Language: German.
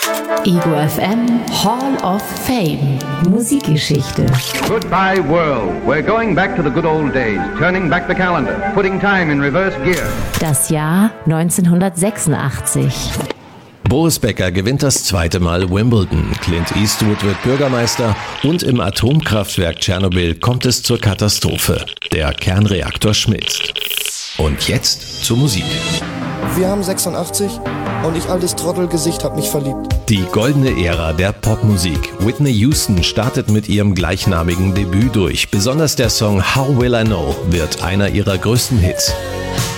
Ego FM Hall of Fame. Musikgeschichte. Goodbye world. We're going back to the good old days, turning back the calendar, putting time in reverse gear. Das Jahr 1986. Boris Becker gewinnt das zweite Mal Wimbledon, Clint Eastwood wird Bürgermeister und im Atomkraftwerk Tschernobyl kommt es zur Katastrophe. Der Kernreaktor schmilzt. Und jetzt zur Musik. Wir haben 86 und ich altes Trottelgesicht hab mich verliebt. Die goldene Ära der Popmusik. Whitney Houston startet mit ihrem gleichnamigen Debüt durch. Besonders der Song How Will I Know wird einer ihrer größten Hits.